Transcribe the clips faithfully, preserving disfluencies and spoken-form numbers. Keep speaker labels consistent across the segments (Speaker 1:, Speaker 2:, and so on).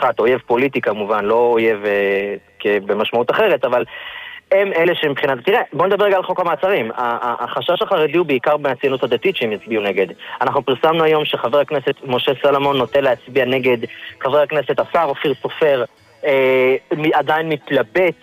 Speaker 1: אחת, אויב פוליטי כמובן, לא אויב במשמעות אחרת, אבל הם אלה שמבחינת... תראה, בוא נדבר רגע על חוק המעצרים. החשש החרדי הוא בעיקר מהציונות הדתית שהם יצביעו נגד. אנחנו פרסמנו היום שחבר הכנסת משה סלמון נוטה להצביע נגד, חבר הכנסת השר אופיר סופר אה, עדיין מתלבט.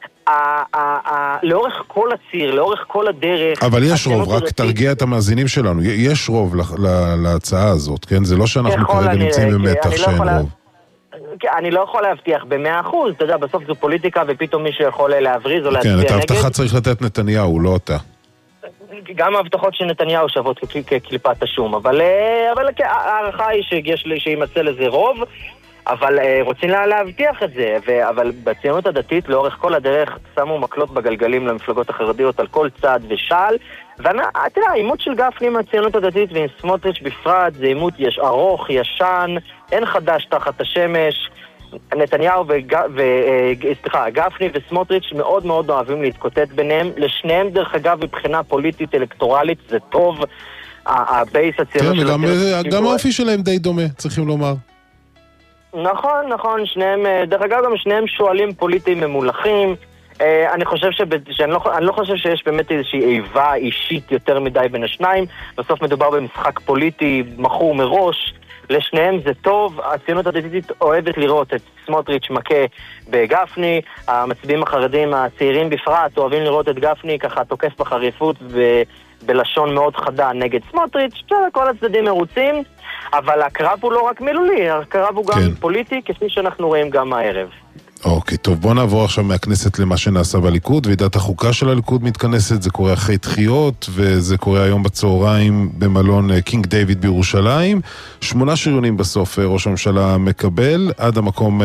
Speaker 1: לאורך כל הציר, לאורך כל הדרך...
Speaker 2: אבל יש רוב, רק תרגיע את המאזינים שלנו. יש רוב להצעה הזאת, כן? זה לא שאנחנו כרגע נמצאים במתח שאין רוב.
Speaker 1: אני לא יכול להבטיח במאה אחוז, אתה יודע, בסוף זו פוליטיקה ופתאום מישהו יכול להבריז או להצביע נגד.
Speaker 2: כן, את ההבטחה צריך לתת נתניהו, לא אתה.
Speaker 1: גם ההבטחות של נתניהו שוות כקליפת השום, אבל הערכה היא שימצא לזה רוב, אבל רוצים להבטיח את זה, אבל בציונות הדתית לאורך כל הדרך שמו מקלות בגלגלים למפלגות החרדיות על כל צעד ושעל, ואתה יודע, העימות של גפני עם הציונות הדתית ועם סמוטריץ' בפרט זה עימות יש ארוך, ישן, אין חדש תחת השמש. נתניהו וגפני סליחה, גפני וסמוטריץ' מאוד מאוד אוהבים להתקוטט ביניהם, לשניהם דרך אגב מבחינה פוליטית אלקטורלית זה טוב, הבייס הציונות של הציונות
Speaker 2: גם האופי שלהם די דומה, צריכים לומר.
Speaker 1: נכון, נכון, שניהם, דרך אגב גם שניהם שואלים פוליטיים ממולכים. אני חושב שב... שאני לא... אני לא חושב שיש באמת איזושהי איבה אישית יותר מדי בין השניים. בסוף מדובר במשחק פוליטי מכור מראש. לשניהם זה טוב. הציונות הדתית אוהבת לראות את סמוטריץ' מכה בגפני. המצביעים החרדים הצעירים בפרט אוהבים לראות את גפני ככה תוקף בחריפות ו... בלשון מאוד חדה נגד סמוטריץ'. כל הצדדים מרוצים. אבל הקרב הוא לא רק מילולי, הקרב הוא גם פוליטי, כפי שאנחנו רואים גם הערב.
Speaker 2: אוקיי, טוב, בוא נעבור עכשיו מהכנסת למה שנעשה בליכוד. ועידת החוקה של הליכוד מתכנסת, זה קורה אחרי דחיות, וזה קורה היום בצהריים במלון קינג דיוויד בירושלים. שמונה שריונים בסוף ראש הממשלה מקבל, עד המקום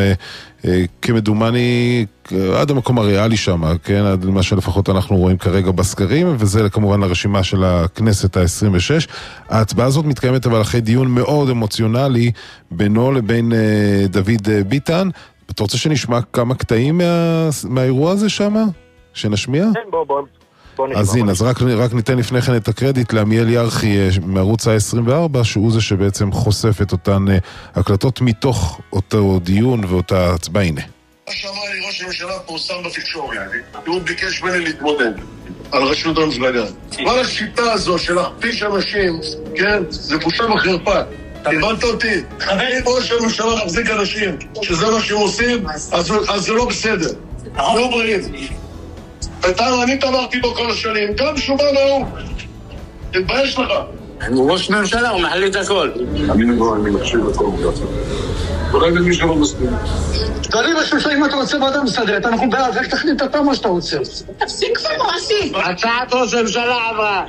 Speaker 2: כמדומני, עד המקום הריאלי שם, כן? עד מה שלפחות אנחנו רואים כרגע בסקרים, וזה כמובן הרשימה של הכנסת ה-עשרים ושש. ההצבעה הזאת מתקיימת אבל אחרי דיון מאוד אמוציונלי בינו לבין דוד ביטן. אתה רוצה שנשמע כמה קטעים מה... מהאירוע הזה שם? שנשמיע?
Speaker 1: כן, בוא, בוא. בוא נשמע.
Speaker 2: אז הנה, אז רק, רק ניתן לפני כן את הקרדיט לעמיאל ירחי מערוץ ה-עשרים וארבע, שהוא זה שבעצם חושף את אותן הקלטות מתוך אותו דיון ואותה הצבעה. הנה.
Speaker 3: מה שאמר לי ראש הממשלה פורסם בתקשורת, הוא ביקש ממני להתמודד על רשות המפלגה. כל השיטה הזו של להכפיש אנשים, כן, זה בושה וחרפה. הבנת אותי? אם ראש הממשלה מחזיק אנשים שזה מה שהם עושים, אז זה לא בסדר. לא בריאים. וטעם, אני תמרתי בו כל השנים, גם שומן ההוא. תתבייש לך.
Speaker 4: הוא ראש ממשלה, הוא מחליט הכל.
Speaker 3: אני נגוע, אני מקשיב לכל מודעת. אולי למי שלא מסכים.
Speaker 5: תראי ראש ממשלה, אם אתה רוצה ועדה מסדרת, אנחנו בעד, רק תחליט אתה מה שאתה רוצה.
Speaker 4: תפסיק כבר מעשי. הצעת ראש הממשלה עברה.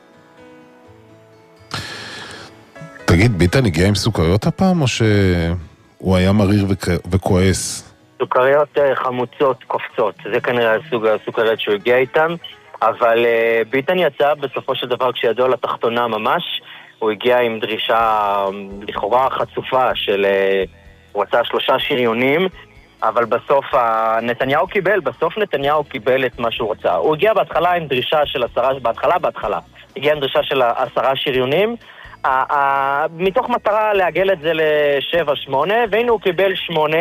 Speaker 2: תגיד, ביטן הגיע עם סוכריות הפעם, או שהוא היה מריר וכועס?
Speaker 1: סוכריות חמוצות קופצות, זה כנראה הסוג הסוכריות שהוא הגיע איתם, אבל ביטן יצא בסופו של דבר כשידוע לתחתונה ממש, הוא הגיע עם דרישה לכאורה חצופה של, הוא רצה שלושה שריונים, אבל בסוף נתניהו קיבל, בסוף נתניהו קיבל את מה שהוא רצה. הוא הגיע בהתחלה עם דרישה של עשרה, בהתחלה, בהתחלה, הגיע עם דרישה של עשרה שריונים, מתוך מטרה להגל את זה לשבע שמונה, והנה הוא קיבל שמונה.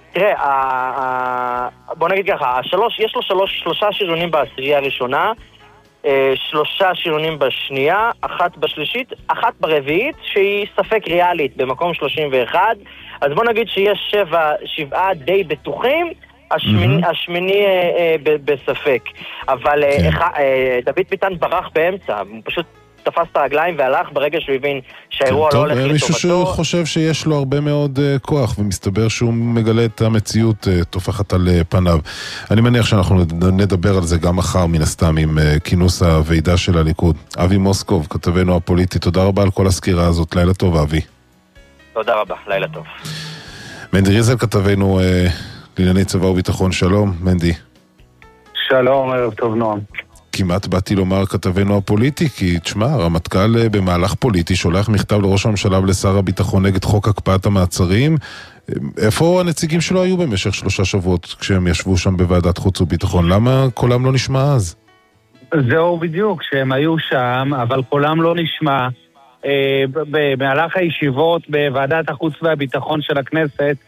Speaker 1: תראה, בוא נגיד ככה, יש לו שלושה שריונים בעשירייה הראשונה, שלושה שריונים בשנייה, אחת בשלישית, אחת ברביעית, שהיא ספק ריאלית במקום שלושים ואחת, אז בוא נגיד שיש שבע, שבעה די בטוחים, השמיני, השמיני בספק. אבל דוד ביטן ברח באמצע, הוא פשוט תפס את הרגליים והלך ברגע שהוא הבין שהאירוע לא הולך לטובתו.
Speaker 2: מישהו שחושב שיש לו הרבה מאוד כוח, ומסתבר שהוא מגלה את המציאות תופחת על פניו. אני מניח שאנחנו נדבר על זה גם מחר מן הסתם עם כינוס הוועידה של הליכוד. אבי מוסקוב, כתבנו הפוליטי, תודה רבה על כל הסקירה הזאת. לילה טוב, אבי.
Speaker 1: תודה רבה, לילה טוב.
Speaker 2: מנדי ריזל, כתבנו לענייני צבא וביטחון, שלום, מנדי.
Speaker 6: שלום, ערב טוב נועם.
Speaker 2: כמעט באתי לומר כתבנו הפוליטי, כי תשמע, הרמטכ"ל במהלך פוליטי שולח מכתב לראש הממשלה ולשר הביטחון נגד חוק הקפאת המעצרים. איפה הנציגים שלו היו במשך שלושה שבועות כשהם ישבו שם בוועדת חוץ וביטחון? למה קולם לא נשמע אז?
Speaker 6: זהו בדיוק, שהם היו שם, אבל קולם לא נשמע. במהלך הישיבות בוועדת החוץ והביטחון של הכנסת,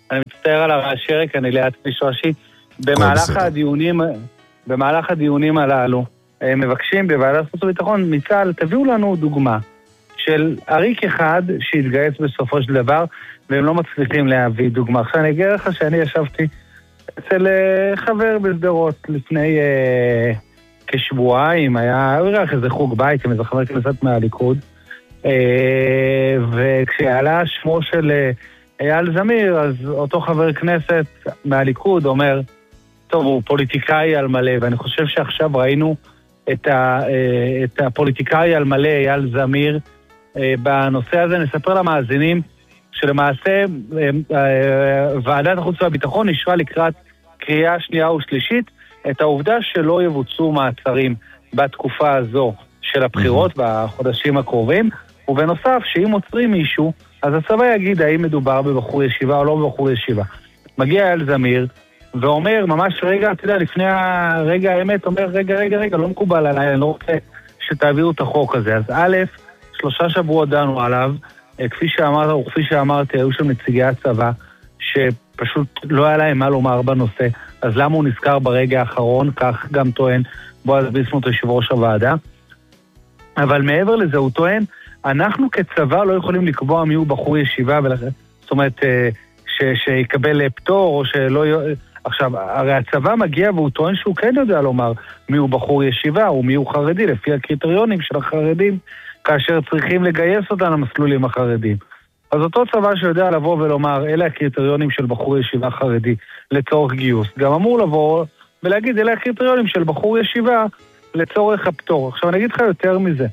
Speaker 6: אני מצטער על הרעשרק, אני ליד כביש ראשי. במהלך הדיונים, במהלך הדיונים הללו, מבקשים בוועדת חוץ וביטחון מצה"ל, תביאו לנו דוגמה של עריק אחד שהתגייס בסופו של דבר, והם לא מצליחים להביא דוגמה. עכשיו אני אגיד לך שאני ישבתי אצל חבר בסדרות לפני אה, כשבועיים, היה רק איזה חוג בית עם איזה חבר כנסת מהליכוד, אה, וכשעלה שמו של אייל זמיר, אז אותו חבר כנסת מהליכוד אומר, טוב, הוא פוליטיקאי על מלא, ואני חושב שעכשיו ראינו את, ה, את הפוליטיקאי על מלא, אייל זמיר, בנושא הזה. נספר למאזינים שלמעשה ועדת החוץ והביטחון אישרה לקראת קריאה שנייה ושלישית את העובדה שלא יבוצעו מעצרים בתקופה הזו של הבחירות בחודשים הקרובים, ובנוסף שאם עוצרים מישהו, אז הצבא יגיד האם מדובר בבחור ישיבה או לא בבחור ישיבה. מגיע אייל זמיר ואומר ממש רגע, אתה יודע, לפני הרגע האמת, אומר רגע, רגע, רגע, לא מקובל עליי, אני לא רוצה שתעבירו את החוק הזה. אז א', שלושה שבועות דנו עליו, כפי שאמרת, או כפי שאמרתי, היו שם נציגי הצבא, שפשוט לא היה להם מה לומר בנושא, אז למה הוא נזכר ברגע האחרון, כך גם טוען בועז ביסמוט יושב ראש הוועדה. אבל מעבר לזה הוא טוען, אנחנו כצבא לא יכולים לקבוע מי הוא בחור ישיבה, ולכן, זאת אומרת, ש- שיקבל פטור, או שלא... עכשיו, הרי הצבא מגיע והוא טוען שהוא כן יודע לומר מי הוא בחור ישיבה, או מי הוא חרדי, לפי הקריטריונים של החרדים, כאשר צריכים לגייס אותם למסלולים החרדים. אז אותו צבא שיודע לבוא ולומר, אלה הקריטריונים של בחור ישיבה חרדי לצורך גיוס, גם אמור לבוא ולהגיד, אלה הקריטריונים של בחור ישיבה לצורך הפטור. עכשיו, אני אגיד לך יותר מזה.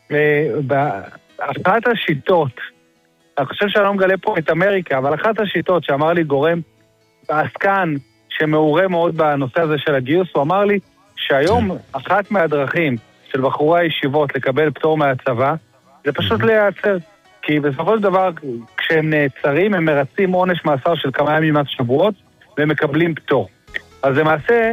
Speaker 6: באחת השיטות, אני חושב שאני לא מגלה פה את אמריקה, אבל אחת השיטות שאמר לי גורם בעסקן שמעורה מאוד בנושא הזה של הגיוס, הוא אמר לי שהיום אחת מהדרכים של בחורי הישיבות לקבל פטור מהצבא, זה פשוט להיעצר. כי בסופו של דבר, כשהם נעצרים, הם מרצים עונש מאסר של כמה ימים עד שבועות, והם מקבלים פטור. אז למעשה,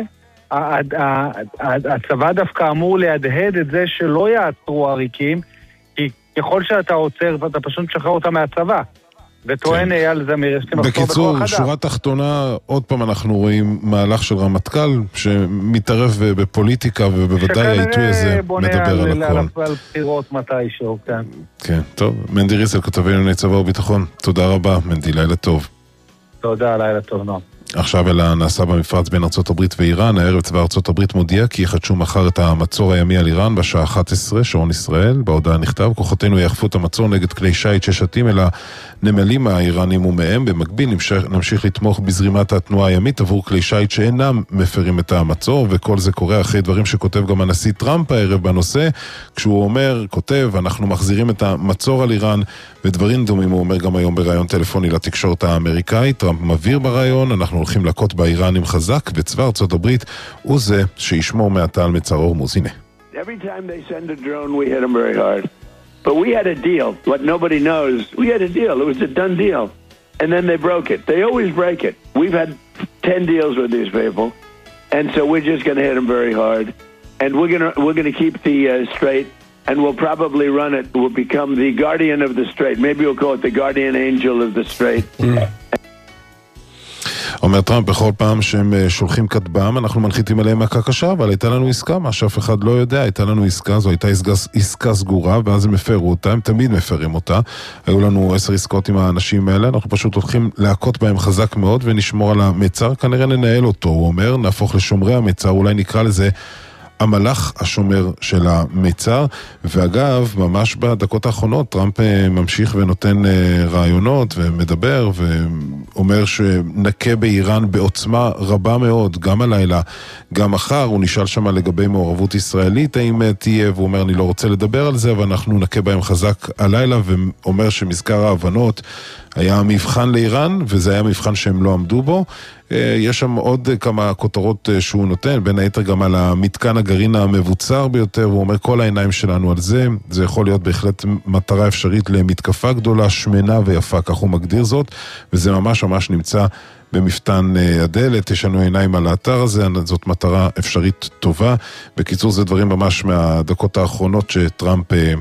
Speaker 6: הצבא דווקא אמור להדהד את זה שלא יעצרו עריקים, כי ככל שאתה עוצר, אתה פשוט משחרר אותה מהצבא. וטוען אייל זמיר, יש לי מחסור בכוח אדם.
Speaker 2: בקיצור, שורה תחתונה, עוד פעם אנחנו רואים מהלך של רמטכ"ל, שמתערב בפוליטיקה, ובוודאי העיתוי הזה מדבר על הכל.
Speaker 6: שכנראה בונה על בחירות מתישהו, כן.
Speaker 2: כן, טוב. מנדי ריסל, כתבי ענייני צבא וביטחון. תודה רבה, מנדי, לילה טוב.
Speaker 6: תודה, לילה טוב, נועם.
Speaker 2: עכשיו אלה נעשה במפרץ בין ארצות הברית ואיראן. הערב צבא ארצות הברית מודיע כי יחדשו מחר את המצור הימי על איראן בשעה אחת עשרה, שעון ישראל. בהודעה נכתב, כוחותינו יאכפו את המצור נגד כלי שיט ששטים אל הנמלים האיראנים ומהם. במקביל נמשיך, נמשיך לתמוך בזרימת התנועה הימית עבור כלי שיט שאינם מפרים את המצור, וכל זה קורה אחרי דברים שכותב גם הנשיא טראמפ הערב בנושא, כשהוא אומר, כותב, אנחנו מחזירים את המצור על איראן, ודברים דומים הוא אומר גם היום בראיון טלפוני לתקשורת האמריקאית. טראמפ מבהיר בראיון, אנחנו הולכים לקות באיראנים חזק, וצבא ארצות הברית הוא זה שישמור מעתה על מצר הורמוז. הנה.
Speaker 7: Every time they send a drone, we hit them very hard. But we had a deal. What nobody knows, we had a deal. It was a done deal. And then they broke it. They always break it. We've had ten deals with these people. And so we're just going to hit them very hard. And we're going to we're going to keep the uh, strait, and we'll probably run it. We'll become the guardian of the strait. Maybe we'll call it the guardian angel of the strait.
Speaker 2: אומר טראמפ, בכל פעם שהם שולחים כתבם, אנחנו מנחיתים עליהם מכה קשה, אבל הייתה לנו עסקה, מה שאף אחד לא יודע, הייתה לנו עסקה, זו הייתה עסקה, עסקה סגורה, ואז הם הפרו אותה, הם תמיד מפרים אותה. היו לנו עשר עסקות עם האנשים האלה, אנחנו פשוט הולכים להכות בהם חזק מאוד, ונשמור על המצר, כנראה ננהל אותו, הוא אומר, נהפוך לשומרי המצר, אולי נקרא לזה המלאך השומר של המצר. ואגב, ממש בדקות האחרונות טראמפ ממשיך ונותן רעיונות ומדבר ואומר שנקה באיראן בעוצמה רבה מאוד, גם הלילה, גם מחר. הוא נשאל שם לגבי מעורבות ישראלית האם תהיה, והוא אומר אני לא רוצה לדבר על זה, אבל אנחנו נקה בהם חזק הלילה, ואומר שמזכר ההבנות היה מבחן לאיראן, וזה היה מבחן שהם לא עמדו בו. יש שם עוד כמה כותרות שהוא נותן, בין היתר גם על המתקן הגרעין המבוצר ביותר, הוא אומר כל העיניים שלנו על זה, זה יכול להיות בהחלט מטרה אפשרית למתקפה גדולה, שמנה ויפה, כך הוא מגדיר זאת, וזה ממש ממש נמצא במפתן הדלת. יש לנו עיניים על האתר הזה, זאת מטרה אפשרית טובה. בקיצור, זה דברים ממש מהדקות האחרונות שטראמפ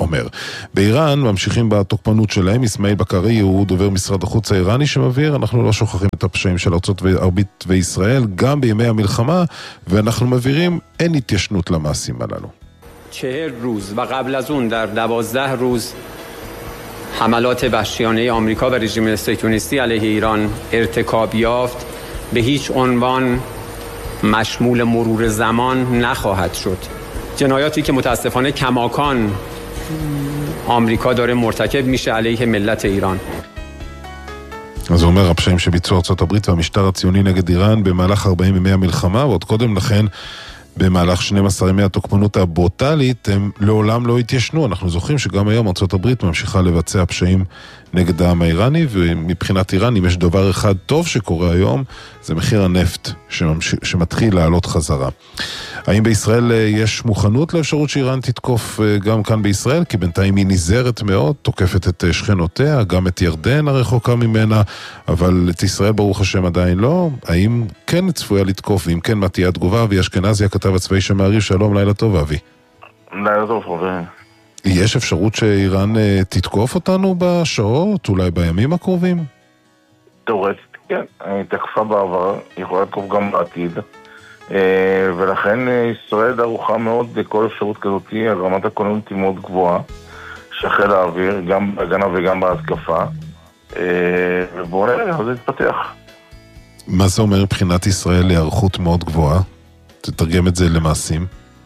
Speaker 2: אומר. באיראן ממשיכים בתוקפנות שלהם. אסמאעיל בקרי הוא דובר משרד החוץ האיראני שמבהיר, אנחנו לא שוכחים את הפשעים של ארצות הברית וישראל גם בימי המלחמה, ואנחנו מבהירים, אין התיישנות למעשים הללו.
Speaker 8: چهل روز و قبل از اون در دوازده روز حملات وحشیانه آمریکا و رژیم صهیونیستی علیه ایران ارتکاب یافت به هیچ عنوان مشمول مرور زمان نخواهد شد. جنایاتی که متاسفانه کماکان آمریکا داره مرتکب میشه علیه ملت ایران.
Speaker 2: אז הוא אומר, הפשעים שביצעו ארצות הברית והמשטר הציוני נגד איראן במהלך ארבעים ימי המלחמה, ועוד קודם לכן במהלך שנים עשר ימי התוקפנות הברוטלית, הם לעולם לא התיישנו. אנחנו זוכרים שגם היום ארצות הברית ממשיכה לבצע פשעים נגד העם האיראני, ומבחינת איראן, אם יש דבר אחד טוב שקורה היום, זה מחיר הנפט שממש... שמתחיל לעלות חזרה. האם בישראל יש מוכנות לאפשרות שאיראן תתקוף גם כאן בישראל? כי בינתיים היא נזהרת מאוד, תוקפת את שכנותיה, גם את ירדן הרחוקה ממנה, אבל את ישראל ברוך השם עדיין לא. האם כן צפויה לתקוף, ואם כן מה תהיה התגובה? אבי אשכנזי, הכתב הצבאי של מעריב, שלום, לילה טוב אבי.
Speaker 9: לילה טוב חבר.
Speaker 2: יש אפשרות שאיראן תתקוף אותנו בשעות, אולי בימים הקרובים?
Speaker 9: תאורטית, כן. היא תקפה בעבר, היא יכולה לתקוף גם בעתיד. ולכן ישראל ערוכה מאוד לכל אפשרות כזאת, רמת הכוננות היא מאוד גבוהה, שחיל האוויר, גם בהגנה וגם בהתקפה, ובואו נראה, זה יתפתח.
Speaker 2: מה זה אומר מבחינת ישראל להיערכות מאוד גבוהה? תתרגם את זה למעשים.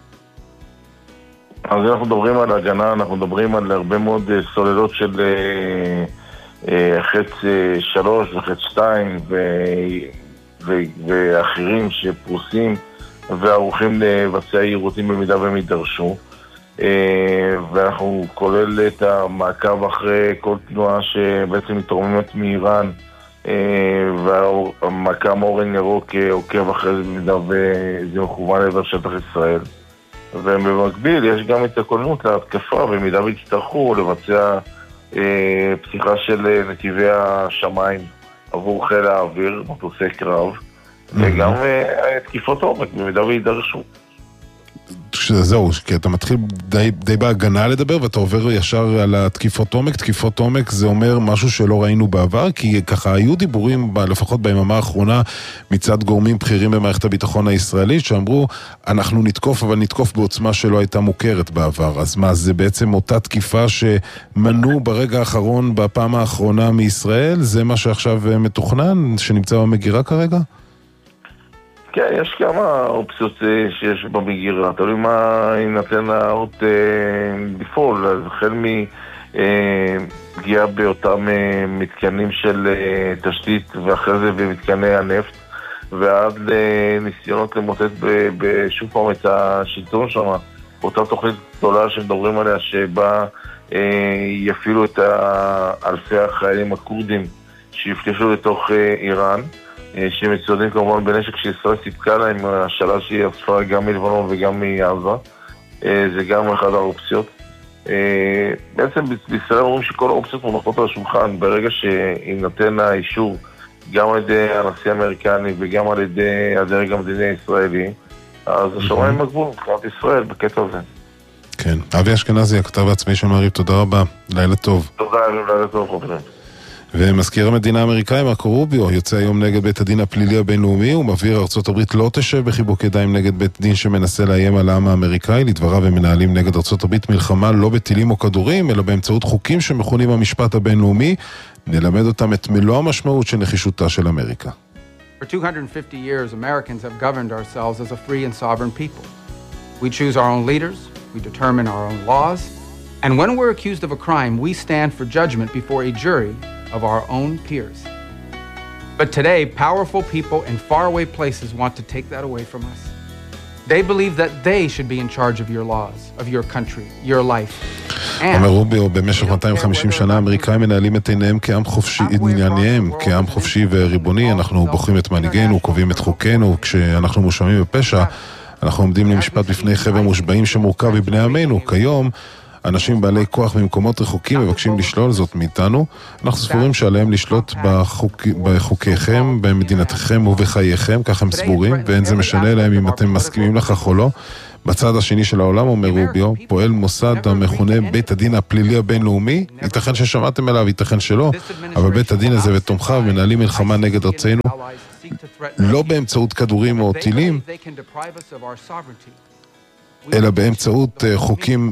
Speaker 9: אז אנחנו מדברים על הגנה, אנחנו מדברים על הרבה מאוד סוללות של חץ שלוש וחץ שתיים ו... ואחרים שפרוסים וערוכים לבצע יירוטים במידה והם יידרשו, ואנחנו כולל את המעקב אחרי כל תנועה שבעצם מתרוממת מאיראן, והמעקב אורן ירוק עוקב אחרי זה במידה וזה מכוון לעבר שטח ישראל. ובמקביל יש גם את הכוננות להתקפה, במידה והצטרכו לבצע פתיחה של נתיבי השמיים עבור חיל האוויר, מטוסי קרב, וגם תקיפות עומק, במידה וידרשו.
Speaker 2: זהו, כי אתה מתחיל די, די בהגנה לדבר, ואתה עובר ישר על התקיפות עומק. תקיפות עומק זה אומר משהו שלא ראינו בעבר, כי ככה היו דיבורים, לפחות ביממה האחרונה, מצד גורמים בכירים במערכת הביטחון הישראלית, שאמרו, אנחנו נתקוף, אבל נתקוף בעוצמה שלא הייתה מוכרת בעבר. אז מה, זה בעצם אותה תקיפה שמנעו ברגע האחרון, בפעם האחרונה מישראל? זה מה שעכשיו מתוכנן, שנמצא במגירה כרגע?
Speaker 9: כן, יש כמה אופציות שיש במגירה, תלוי מה יינתן להראות בפעול, אז החל מפגיעה באותם מתקנים של תשתית ואחרי זה במתקני הנפט, ועד לניסיונות למוטט בשוב פעם את השלטון שם, אותה תוכנית גדולה שמדברים עליה שבה יפעילו את אלפי החיילים הקורדים שיפלשו לתוך איראן, שמצוידים כמובן בנשק שישראל סיפקה להם, השאלה שהיא אספה גם מלבנון וגם מעזה, זה גם אחד האופציות. בעצם בישראל אומרים שכל האופציות מונחות על השולחן, ברגע שיינתן האישור גם על ידי הנשיא האמריקני וגם על ידי הדרג המדיני הישראלי, אז השמיים הגבול מבחינת ישראל בקטע הזה.
Speaker 2: כן, אבי אשכנזי, הכתב העצמאי של מעריב, תודה רבה, לילה טוב.
Speaker 9: תודה, לילה טוב, חברים.
Speaker 2: ומזכיר המדינה האמריקאי מרקו רוביו יוצא היום נגד בית הדין הפלילי הבינלאומי, הוא מבהיר ארצות הברית לא תשב בחיבוק ידיים נגד בית דין שמנסה לאיים על העם האמריקאי. לדבריו הם מנהלים נגד ארצות הברית מלחמה לא בטילים או כדורים, אלא באמצעות חוקים שמכונים המשפט הבינלאומי. נלמד אותם את מלוא המשמעות של נחישותה של אמריקה.
Speaker 10: For two hundred fifty years, Americans have governed ourselves as a free and sovereign people. We choose our own leaders, we determine our own laws, and when we're accused of a crime, we stand for judgment before a jury of our own peers. But today, powerful people in faraway places want to take that away from us. They believe that they should be in charge of your laws, of your country, your life.
Speaker 2: אומר רוביו, במשך מאתיים וחמישים שנה האמריקאים מנהלים את עיניהם כעם חופשי, ענייניהם כעם חופשי וריבוני. אנחנו בוחרים את מנהיגינו, קובעים את חוקינו. כשאנחנו מואשמים בפשע, אנחנו עומדים למשפט בפני חבר מושבעים שמורכב מבני עמנו. כיום אנשים בעלי כוח ממקומות רחוקים מבקשים לשלול זאת מאיתנו. אנחנו סבורים שעליהם לשלוט בחוק, בחוקיכם, במדינתכם ובחייכם, כך הם סבורים, ואין זה משנה להם אם אתם מסכימים לכך או לא. בצד השני של העולם, אומר רוביו, פועל מוסד המכונה בית הדין הפלילי הבינלאומי, ייתכן ששמעתם עליו, ייתכן שלא, אבל בית הדין הזה ותומכיו מנהלים מלחמה נגד ארצנו, לא באמצעות כדורים או טילים, אלא באמצעות חוקים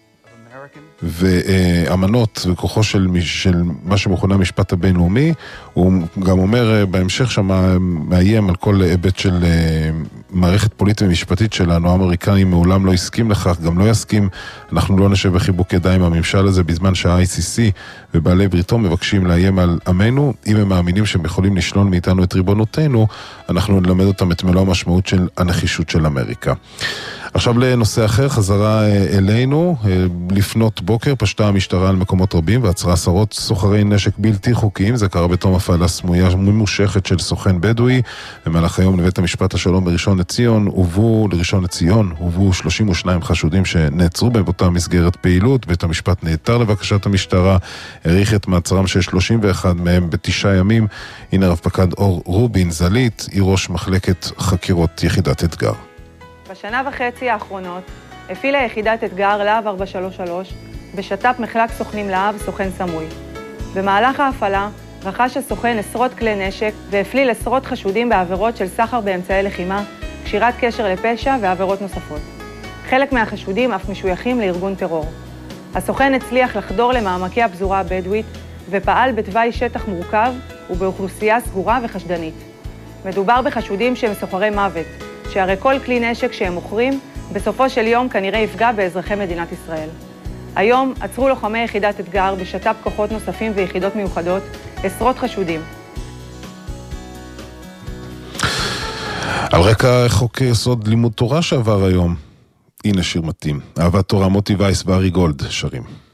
Speaker 2: ואמנות וכוחו של, של מה שמכונה המשפט הבינלאומי. הוא גם אומר בהמשך שמה מאיים על כל היבט של מערכת פוליטית ומשפטית שלנו. האמריקנים מעולם לא הסכים לכך, גם לא יסכים. אנחנו לא נשב בחיבוק ידיים הממשל הזה בזמן שה-איי סי סי ובעלי בריתו מבקשים לאיים על עמנו. אם הם מאמינים שהם יכולים לשלול מאיתנו את ריבונותנו, אנחנו נלמד אותם את מלוא המשמעות של הנחישות של אמריקה. עכשיו לנושא אחר, חזרה אלינו. לפנות בוקר פשטה המשטרה על מקומות רבים ועצרה עשרות סוחרי נשק בלתי חוקיים. זה קרה בתום הפעלה סמויה ממושכת של סוכן בדואי. במהלך היום לבית המשפט השלום בראשון לציון הובאו לראשון לציון הובאו שלושים ושניים חשודים שנעצרו באותה מסגרת פעילות. בית המשפט נעתר לבקשת המשטרה, העריך את מעצרם של שלושים ואחד מהם בתשעה ימים. הנה רב פקד אור רובין זלית, היא ראש מחלקת חקירות יחידת אתגר.
Speaker 11: בשנה וחצי האחרונות הפעילה יחידת אתגר להב ארבע שלוש שלוש בשת"פ מחלק סוכנים להב סוכן סמוי. במהלך ההפעלה רכש הסוכן עשרות כלי נשק והפליל עשרות חשודים בעבירות של סחר באמצעי לחימה, קשירת קשר לפשע ועבירות נוספות. חלק מהחשודים אף משויכים לארגון טרור. הסוכן הצליח לחדור למעמקי הפזורה הבדואית ופעל בתוואי שטח מורכב ובאוכלוסייה סגורה וחשדנית. מדובר בחשודים שהם סוחרי מוות, שהרי כל כלי נשק שהם מוכרים, בסופו של יום כנראה יפגע באזרחי מדינת ישראל. היום עצרו לוחמי יחידת אתגר בשת"פ כוחות נוספים ויחידות מיוחדות, עשרות חשודים.
Speaker 2: על רקע חוק יסוד לימוד תורה שעבר היום, הנה שיר מתאים. אהבת תורה, מוטי וייס וארי גולד שרים.